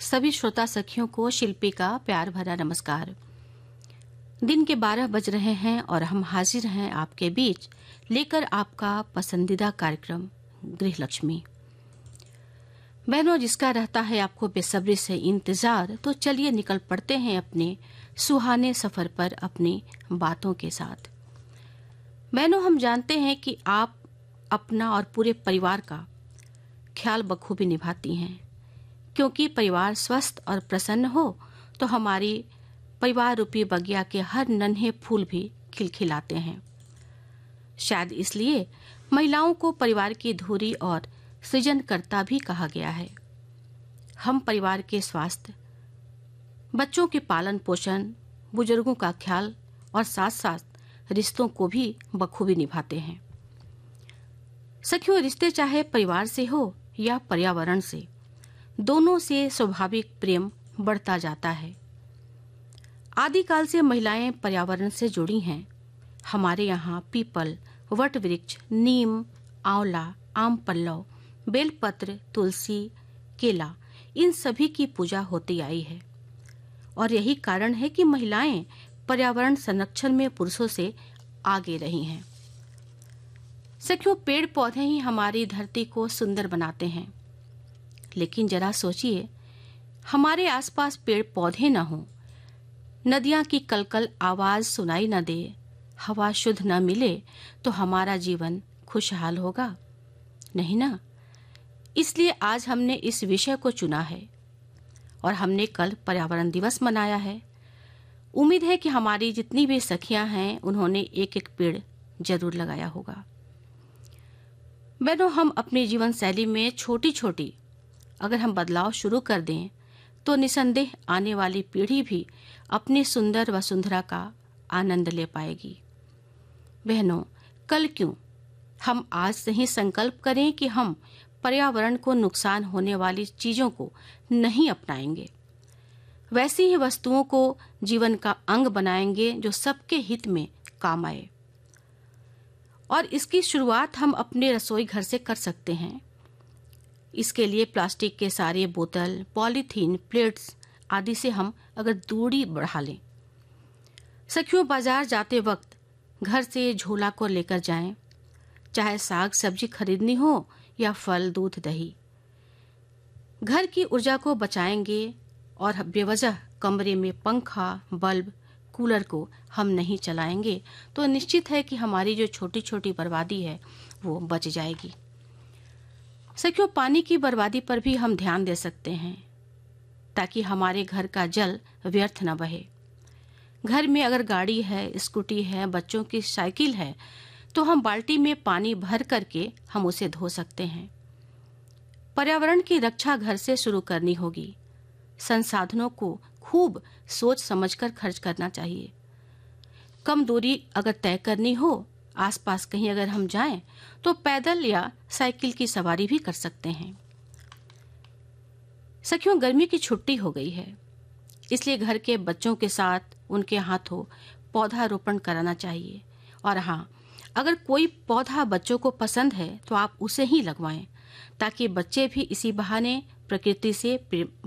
सभी श्रोता सखियों को शिल्पी का प्यार भरा नमस्कार। दिन के 12 बज रहे हैं और हम हाजिर हैं आपके बीच लेकर आपका पसंदीदा कार्यक्रम गृह लक्ष्मी। बहनों, जिसका रहता है आपको बेसब्री से इंतजार, तो चलिए निकल पड़ते हैं अपने सुहाने सफर पर अपनी बातों के साथ। बहनों, हम जानते हैं कि आप अपना और पूरे परिवार का ख्याल बखूबी निभाती हैं, क्योंकि परिवार स्वस्थ और प्रसन्न हो तो हमारी परिवार रूपी बगिया के हर नन्हे फूल भी खिलखिलाते हैं। शायद इसलिए महिलाओं को परिवार की धुरी और सृजनकर्ता भी कहा गया है। हम परिवार के स्वास्थ्य, बच्चों के पालन पोषण, बुजुर्गों का ख्याल और साथ साथ रिश्तों को भी बखूबी निभाते हैं। सखियों, रिश्ते चाहे परिवार से हो या पर्यावरण से, दोनों से स्वाभाविक प्रेम बढ़ता जाता है। आदिकाल से महिलाएं पर्यावरण से जुड़ी हैं। हमारे यहाँ पीपल, वट वृक्ष, नीम, आंवला, आम पल्लव, बेलपत्र, तुलसी, केला, इन सभी की पूजा होती आई है। और यही कारण है कि महिलाएं पर्यावरण संरक्षण में पुरुषों से आगे रही हैं। सखियों, पेड़ पौधे ही हमारी धरती को सुंदर बनाते हैं, लेकिन जरा सोचिए, हमारे आसपास पेड़ पौधे न हो, नदियां की कलकल आवाज सुनाई न दे, हवा शुद्ध न मिले, तो हमारा जीवन खुशहाल होगा? नहीं ना। इसलिए आज हमने इस विषय को चुना है और हमने कल पर्यावरण दिवस मनाया है। उम्मीद है कि हमारी जितनी भी सखियां हैं उन्होंने एक एक पेड़ जरूर लगाया होगा। बहनों, हम अपनी जीवन शैली में छोटी छोटी अगर हम बदलाव शुरू कर दें तो निसंदेह आने वाली पीढ़ी भी अपनी सुंदर वसुंधरा का आनंद ले पाएगी। बहनों, कल क्यों हम आज से ही संकल्प करें कि हम पर्यावरण को नुकसान होने वाली चीजों को नहीं अपनाएंगे, वैसी ही वस्तुओं को जीवन का अंग बनाएंगे जो सबके हित में काम आए। और इसकी शुरुआत हम अपने रसोई घर से कर सकते हैं। इसके लिए प्लास्टिक के सारे बोतल, पॉलीथीन, प्लेट्स आदि से हम अगर दूरी बढ़ा लें। सखियों, बाजार जाते वक्त घर से झोला को लेकर जाएं, चाहे साग सब्जी खरीदनी हो या फल, दूध, दही। घर की ऊर्जा को बचाएंगे और बेवजह कमरे में पंखा, बल्ब, कूलर को हम नहीं चलाएंगे तो निश्चित है कि हमारी जो छोटी छोटी बर्बादी है वो बच जाएगी। सखियों, पानी की बर्बादी पर भी हम ध्यान दे सकते हैं ताकि हमारे घर का जल व्यर्थ न बहे। घर में अगर गाड़ी है, स्कूटी है, बच्चों की साइकिल है, तो हम बाल्टी में पानी भर करके हम उसे धो सकते हैं। पर्यावरण की रक्षा घर से शुरू करनी होगी। संसाधनों को खूब सोच समझकर खर्च करना चाहिए। कम दूरी अगर तय करनी हो, आसपास कहीं अगर हम जाएं, तो पैदल या साइकिल की सवारी भी कर सकते हैं। सखियों, गर्मी की छुट्टी हो गई है, इसलिए घर के बच्चों के साथ उनके हाथों पौधारोपण कराना चाहिए। और हाँ, अगर कोई पौधा बच्चों को पसंद है तो आप उसे ही लगवाएं, ताकि बच्चे भी इसी बहाने प्रकृति से